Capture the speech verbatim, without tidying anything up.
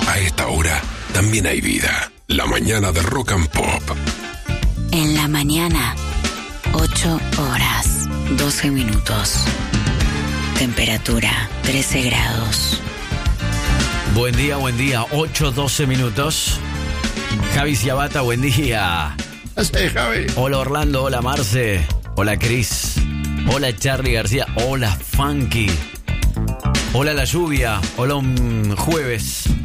A esta hora también hay vida. La mañana de Rock and Pop. En la mañana, ocho horas, doce minutos. Temperatura, trece grados. Buen día, buen día. ocho, doce minutos. Javi Ciabata, buen día. Sí, Javi. Hola Orlando, hola Marce. Hola Cris. Hola Charlie García. Hola Funky. Hola la lluvia. Hola un jueves.